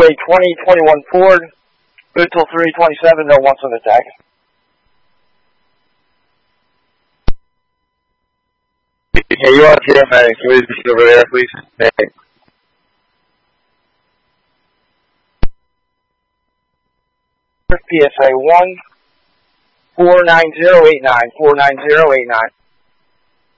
a 2021 Ford, good till 327, no wants on the tag. Hey, you are TMA. Can we just over there, please? Thanks. PSA 1 49089, 49089.